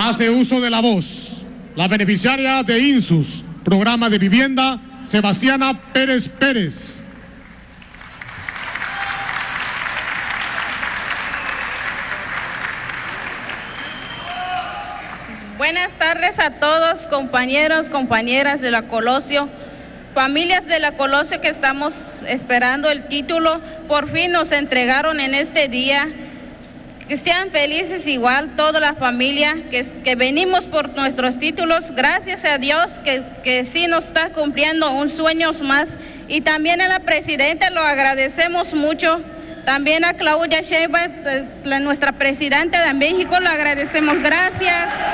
hace uso de la voz la beneficiaria de INSUS, Programa de Vivienda, Sebastiana Pérez Pérez. Buenas tardes a todos, compañeros, compañeras de la Colosio, familias de la Colosio que estamos esperando el título. Por fin nos entregaron en este día. Que sean felices igual toda la familia que venimos por nuestros títulos. Gracias a Dios que sí nos está cumpliendo un sueño más. Y también a la presidenta lo agradecemos mucho. También a Claudia Sheinbaum, nuestra presidenta de México, lo agradecemos. Gracias.